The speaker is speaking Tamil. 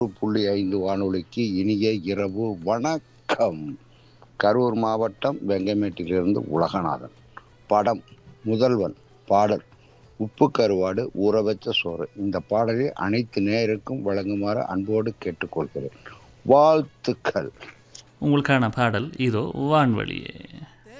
5 வானொலிக்கு இனிய இரவு வணக்கம். கரூர் மாவட்டம் வெங்கமேட்டிலிருந்து உலகநாதன். படம் முதல்வன். பாடல் உப்பு கருவாடு ஊற வச்ச சோறு. இந்த பாடலை அனைத்து நேயருக்கும் வழங்குமாறு அன்போடு கேட்டுக்கொள்கிறேன். வாழ்த்துக்கள். உங்களுக்கான பாடல் இதோ வான்வழியே.